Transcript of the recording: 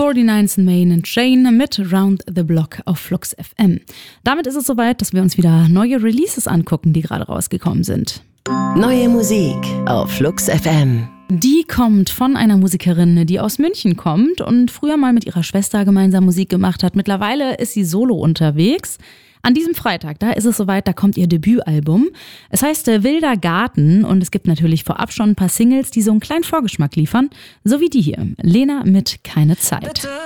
49 Main and Jane mit Round the Block auf Flux FM. Damit ist es soweit, dass wir uns wieder neue Releases angucken, die gerade rausgekommen sind. Neue Musik auf Flux FM. Die kommt von einer Musikerin, die aus München kommt und früher mal mit ihrer Schwester gemeinsam Musik gemacht hat. Mittlerweile ist sie solo unterwegs. An diesem Freitag, da ist es soweit, da kommt ihr Debütalbum. Es heißt Wilder Garten und es gibt natürlich vorab schon ein paar Singles, die so einen kleinen Vorgeschmack liefern. So wie die hier, Lena mit Keine Zeit.